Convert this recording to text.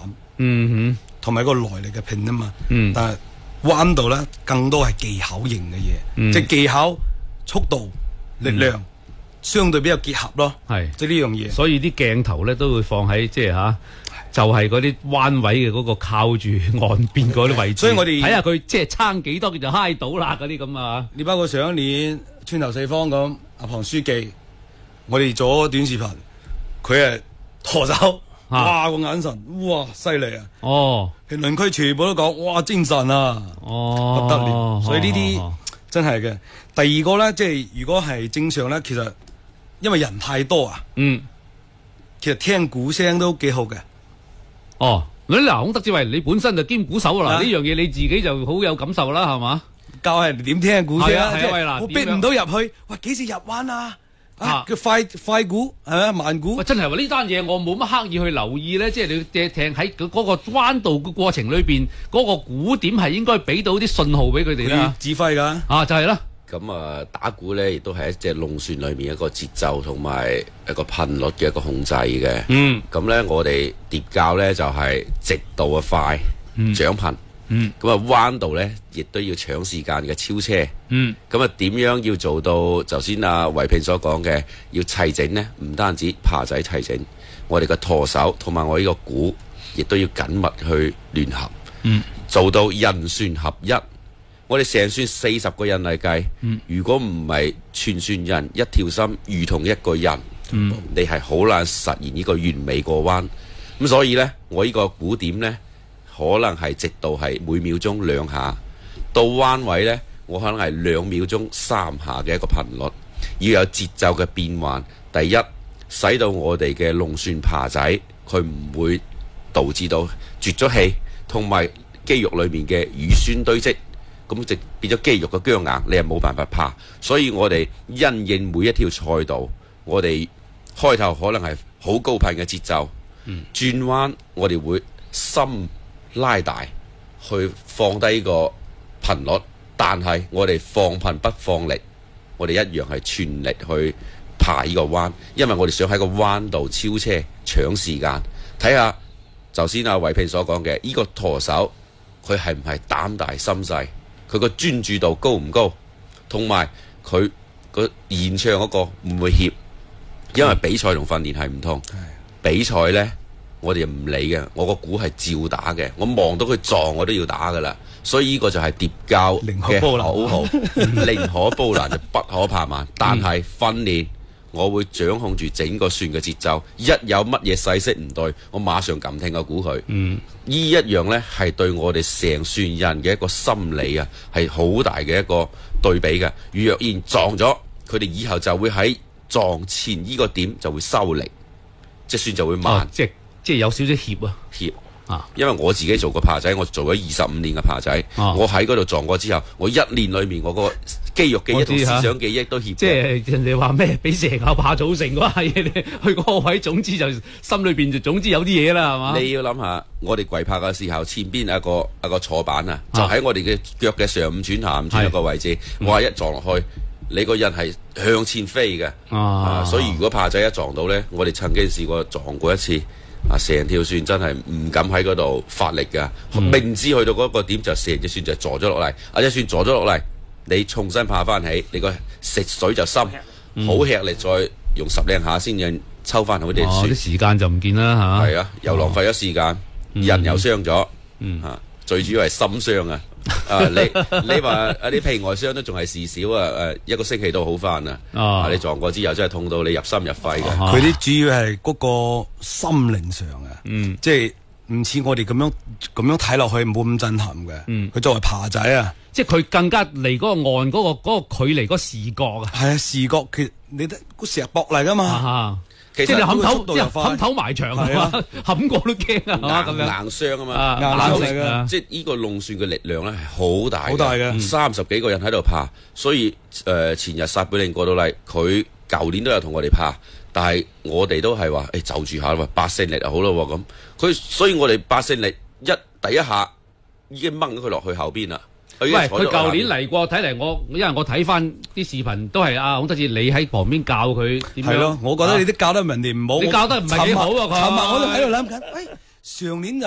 同埋個耐力嘅拼啊嘛。但係彎道咧更多係技巧型嘅嘢，即係技巧、速度、力量相對比較結合咯。係即係呢樣嘢。 所以啲鏡頭咧都會放喺即係就係嗰啲彎位嘅嗰個靠住岸邊嗰啲位置。 所以我哋睇下佢即係撐幾多，佢就嗨到啦嗰啲咁啊。 你包括上一年穿頭四方咁，阿龐書記，我哋做短視頻，佢係舵手，哇個眼神，哇犀利啊！評論區全部都講，哇精神啊，不得了。所以呢啲真係嘅。第二個咧，即係如果係正常咧，其實因為人太多啊，其實聽鼓聲都幾好嘅。 嗱，孔德志偉，你本身就兼鼓手啦，呢樣嘢你自己就好有感受啦，係嘛？ 教人點聽鼓聲啊！ 我逼唔到入去，喂，幾時入彎啊？叫快鼓係咪慢鼓？ 真係話呢單嘢我冇乜刻意去留意咧，即係你聽喺嗰個彎道嘅過程裏邊，嗰個鼓點係應該俾到啲信號俾佢哋啦， 指揮噶就係啦。 咁打鼓咧，亦都係一隻龍旋裏面一個節奏同埋一個頻率嘅一個控制嘅。咁咧，我哋疊教咧就係直度快，掌頻。咁彎道咧，亦都要搶時間嘅超車。咁點樣要做到？頭先維平所講嘅，要齊整呢？唔單止扒仔齊整，我哋嘅舵手同埋我呢個鼓，亦都要緊密去聯合，做到人旋合一。我哋成船40個人嚟計，如果唔係全船人一條心，如同一個人，你係好難實現呢個完美過彎。咁所以呢，我呢個鼓點呢，可能係直到係每秒鐘2下，到彎位呢，我可能係2秒鐘3下嘅一個頻率，要有節奏嘅變換。第一，使到我哋嘅龍旋扒仔佢唔會導致到絕咗氣，同埋肌肉裏面嘅乳酸堆積。咁就變咗肌肉嘅僵硬，你係冇辦法爬。所以我哋因應每一條賽道，我哋開頭可能係好高頻嘅節奏，轉彎我哋會心拉大，去放低個頻率，但係我哋放頻不放力，我哋一樣係全力去爬呢個彎，因為我哋想喺個彎度超車搶時間。睇下頭先維平所講嘅，呢個舵手佢係唔係膽大心細？佢個專注度高唔高，同埋佢個現場嗰個唔會怯，因為比賽同訓練係唔同。比賽呢，我哋唔理嘅，我個鼓係照打嘅，我望到佢撞我都要打噶啦。所以呢個就係疊教嘅口號，寧可煲爛就不可怕慢。但係訓練，我會掌控住整個船嘅節奏，一有乜嘢細息唔對，我馬上撳停個鼓佢。呢一樣呢，係對我哋成船人嘅一個心理啊，係好大嘅一個對比嘅。若然撞咗，佢哋以後就會喺撞前呢個點就會收力，隻船就會慢。 即係有少少怯因為我自己做過扒仔，我做咗25年嘅扒仔，我喺嗰度撞過之後，我1年裏面我個肌肉記憶同思想記憶都怯。 即係人哋話咩？俾蛇咬怕組成嗰下嘢，你去嗰個位，總之就心裏邊就總之有啲嘢啦，係嘛？你要諗下，我哋跪拍嘅時候，前邊有一個坐板啊，就喺我哋嘅腳嘅上5寸下5寸一個位置，我話一撞落去，你個人係向前飛嘅。所以如果扒仔一撞到呢，我哋曾經試過撞過一次。成條船真係唔敢喺嗰度發力㗎，明知去到嗰個點就成隻船就坐咗落嚟，隻船坐咗落嚟，你重新爬翻起，你個食水就深，好吃力，再用10零下先至抽翻好啲船。 啲時間就唔見啦嚇。 係啊，又浪費咗時間，人又傷咗，最主要係心傷啊！你話啲皮外傷都仲係事少啊！1個星期都好翻啊！你撞過之後真係痛到你入心入肺嘅。 佢啲主要係嗰個心靈上嘅，即係唔似我哋咁樣睇落去冇咁震撼嘅。佢作為扒仔啊， 即係佢更加離嗰個岸嗰個距離嗰個視覺啊。 係啊，視覺其實你得個石膊嚟噶嘛。 即係你冚頭埋牆啊嘛，冚過都驚啊，咁樣硬傷啊嘛，硬嚟嘅。即係呢個龍船嘅力量咧係好大，好大嘅，30幾個人喺度爬。所以前日薩貝令過到嚟，佢舊年都有同我哋爬，但係我哋都係話就住下啦，8勝力就好咯咁。所以我哋8勝力第一下已經掹咗佢落去後邊啦。 喂，佢舊年嚟過，睇嚟因為我睇翻啲視頻都係孔德志你喺旁邊教佢點樣。係咯， 我覺得你都教得人哋唔好。 你教得唔係幾好啊！ 琴日我都喺度諗緊，上年